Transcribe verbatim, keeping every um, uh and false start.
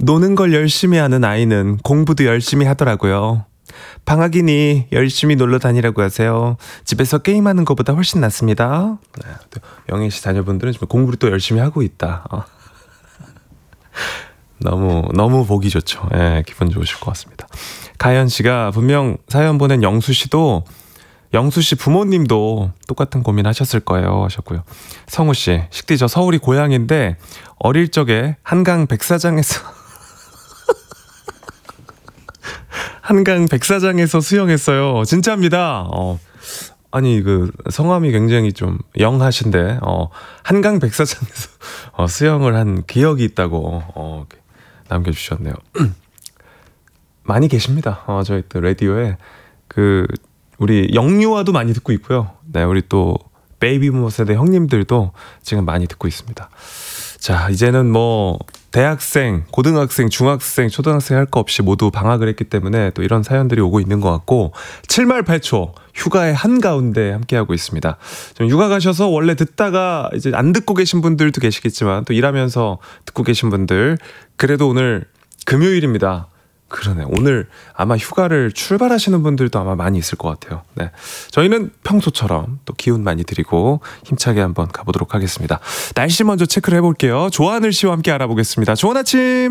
노는 걸 열심히 하는 아이는 공부도 열심히 하더라고요. 방학이니 열심히 놀러 다니라고 하세요. 집에서 게임하는 것보다 훨씬 낫습니다. 네, 영애 씨 자녀분들은 지금 공부를 또 열심히 하고 있다. 어. 너무 너무 보기 좋죠. 예, 기분 좋으실 것 같습니다. 가연 씨가 분명 사연 보낸 영수 씨도 영수 씨 부모님도 똑같은 고민하셨을 거예요 하셨고요. 성우 씨, 식디 저 서울이 고향인데 어릴 적에 한강 백사장에서 한강 백사장에서 수영했어요. 진짜입니다. 어, 아니 그 성함이 굉장히 좀 영하신데 어, 한강 백사장에서 어, 수영을 한 기억이 있다고 어, 남겨주셨네요. 많이 계십니다. 어, 저희 또 라디오에 그 우리 영유아도 많이 듣고 있고요. 네, 우리 또 베이비부머 세대 형님들도 지금 많이 듣고 있습니다. 자, 이제는 뭐 대학생, 고등학생, 중학생, 초등학생 할 거 없이 모두 방학을 했기 때문에 또 이런 사연들이 오고 있는 것 같고 칠 말 팔 초 휴가의 한가운데 함께하고 있습니다. 좀 휴가 가셔서 원래 듣다가 이제 안 듣고 계신 분들도 계시겠지만 또 일하면서 듣고 계신 분들 그래도 오늘 금요일입니다. 그러네. 오늘 아마 휴가를 출발하시는 분들도 아마 많이 있을 것 같아요. 네, 저희는 평소처럼 또 기운 많이 드리고 힘차게 한번 가보도록 하겠습니다. 날씨 먼저 체크를 해볼게요. 조하늘 씨와 함께 알아보겠습니다. 좋은 아침.